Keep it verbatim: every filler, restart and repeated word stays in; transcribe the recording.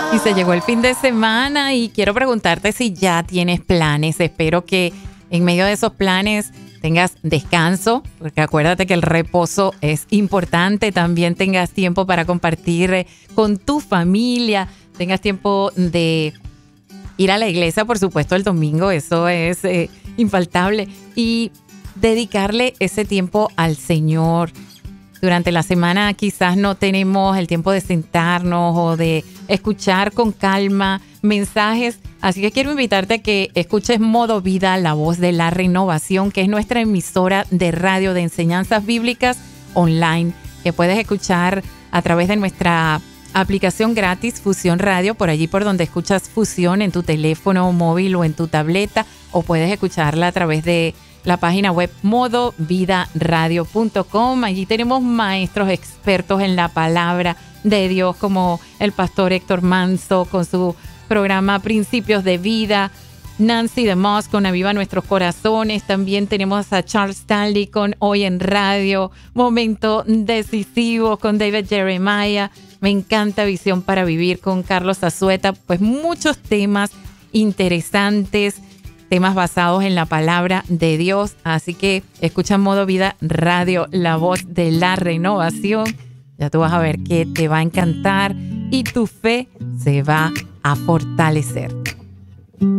Y se llegó el fin de semana y quiero preguntarte si ya tienes planes. Espero que en medio de esos planes tengas descanso, porque acuérdate que el reposo es importante. También tengas tiempo para compartir con tu familia, tengas tiempo de ir a la iglesia, por supuesto, el domingo, eso es eh, infaltable. Y dedicarle ese tiempo al Señor. Durante la semana quizás no tenemos el tiempo de sentarnos o de escuchar con calma mensajes. Así que quiero invitarte a que escuches Modo Vida, la voz de la renovación, que es nuestra emisora de radio de enseñanzas bíblicas online, que puedes escuchar a través de nuestra aplicación gratis Fusión Radio, por allí por donde escuchas Fusión en tu teléfono móvil o en tu tableta, o puedes escucharla a través de la página web modo vida radio punto com. Allí tenemos maestros expertos en la palabra de Dios, como el pastor Héctor Manso con su programa Principios de Vida, Nancy DeMoss con Aviva Nuestros Corazones. También tenemos a Charles Stanley con Hoy en Radio, Momento Decisivo con David Jeremiah. Me encanta Visión para Vivir con Carlos Azueta. Pues muchos temas interesantes, temas basados en la palabra de Dios. Así que escucha Modo Vida Radio, la voz de la renovación. Ya tú vas a ver que te va a encantar y tu fe se va a fortalecer.